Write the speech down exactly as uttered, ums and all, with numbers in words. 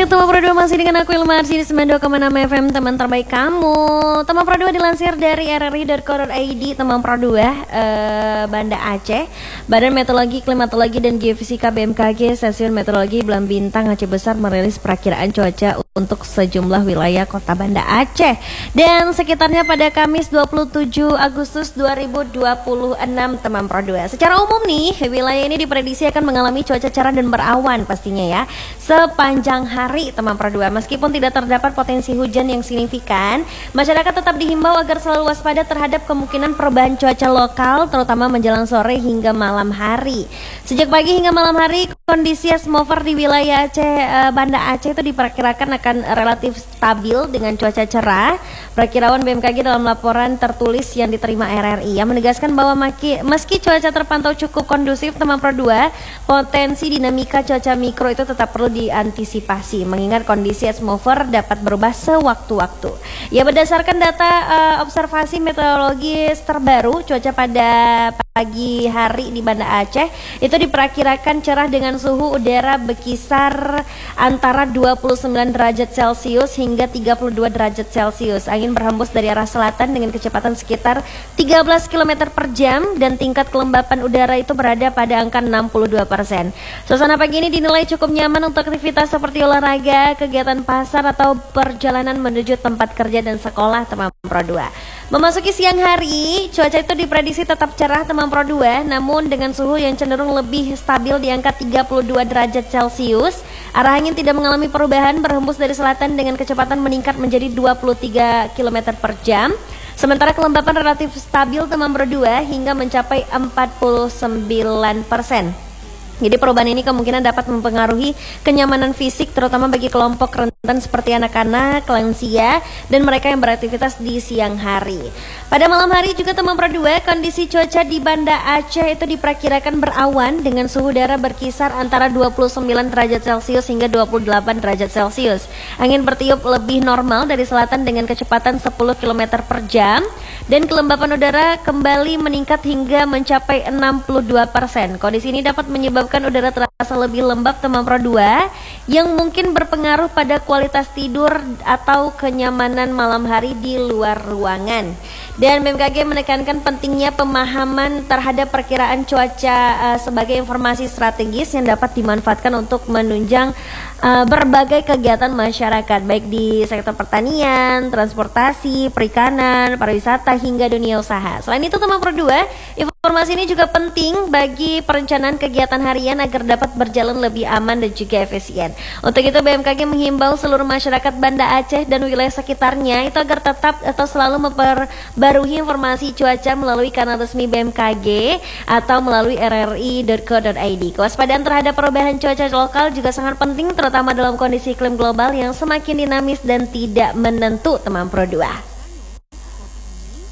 Teman Pro dua masih dengan aku Ilma Arsy di sembilan puluh dua koma enam F M, teman terbaik kamu. Teman Pro dua dilansir dari r r i titik co titik i d. Teman Pro dua eh, Banda Aceh, Badan Meteorologi, Klimatologi dan Geofisika B M K G Stasiun Meteorologi Belam Bintang Aceh Besar merilis perakiraan cuaca untuk sejumlah wilayah kota Banda Aceh dan sekitarnya pada Kamis dua puluh tujuh Agustus dua ribu dua puluh enam. Teman Pro dua, secara umum nih wilayah ini diprediksi akan mengalami cuaca cerah dan berawan pastinya ya sepanjang hari. Teman Pro dua, meskipun tidak terdapat potensi hujan yang signifikan, masyarakat tetap dihimbau agar selalu waspada terhadap kemungkinan perubahan cuaca lokal, terutama menjelang sore hingga malam hari. Sejak pagi hingga malam hari, kondisi atmosfer di wilayah Aceh, eh, Banda Aceh itu diperkirakan akan relatif stabil dengan cuaca cerah. Perakirawan B M K G dalam laporan tertulis yang diterima R R I yang menegaskan bahwa maki, meski cuaca terpantau cukup kondusif, Teman Pro dua, potensi dinamika cuaca mikro itu tetap perlu diantisipasi, mengingat kondisi atmosfer dapat berubah sewaktu-waktu. Ya, berdasarkan data uh, observasi meteorologis terbaru, cuaca pada pagi hari di Banda Aceh itu diperkirakan cerah dengan suhu udara berkisar antara dua puluh sembilan derajat Celcius hingga tiga puluh dua derajat Celcius. Angin berhembus dari arah selatan dengan kecepatan sekitar tiga belas kilometer per jam dan tingkat kelembapan udara itu berada pada angka enam puluh dua persen. Suasana pagi ini dinilai cukup nyaman untuk aktivitas seperti olahraga, kegiatan pasar atau perjalanan menuju tempat kerja dan sekolah. Teman Pro dua, memasuki siang hari, cuaca itu diprediksi tetap cerah Teman Pro dua, namun dengan suhu yang cenderung lebih stabil di angka tiga puluh dua derajat Celcius. Arah angin tidak mengalami perubahan, berhembus dari selatan dengan kecepatan meningkat menjadi dua puluh tiga kilometer per jam. Sementara kelembapan relatif stabil Teman Pro dua hingga mencapai empat puluh sembilan persen. Jadi perubahan ini kemungkinan dapat mempengaruhi kenyamanan fisik terutama bagi kelompok rentan seperti anak-anak, lansia, dan mereka yang beraktivitas di siang hari. Pada malam hari juga Teman Pro dua, kondisi cuaca di Banda Aceh itu diperkirakan berawan dengan suhu udara berkisar antara dua puluh sembilan derajat Celcius hingga dua puluh delapan derajat Celcius. Angin bertiup lebih normal dari selatan dengan kecepatan sepuluh kilometer per jam dan kelembapan udara kembali meningkat hingga mencapai enam puluh dua persen. Kondisi ini dapat menyebabkan udara terasa lebih lembab Teman Pro dua yang mungkin berpengaruh pada kualitas tidur atau kenyamanan malam hari di luar ruangan. Dan B M K G menekankan pentingnya pemahaman terhadap perkiraan cuaca uh, sebagai informasi strategis yang dapat dimanfaatkan untuk menunjang uh, berbagai kegiatan masyarakat baik di sektor pertanian, transportasi, perikanan, pariwisata hingga dunia usaha. Selain itu Teman Pro dua, informasi ini juga penting bagi perencanaan kegiatan harian agar dapat berjalan lebih aman dan juga efisien. Untuk itu B M K G menghimbau seluruh masyarakat Banda Aceh dan wilayah sekitarnya itu agar tetap atau selalu memperbarui informasi cuaca melalui kanal resmi B M K G atau melalui r r i titik co titik i d. Kewaspadaan terhadap perubahan cuaca lokal juga sangat penting terutama dalam kondisi iklim global yang semakin dinamis dan tidak menentu Teman Pro dua.